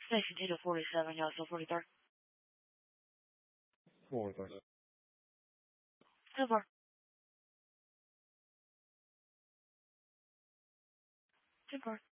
Station 247, y'all still 43rd. 43rd. So far. Too far.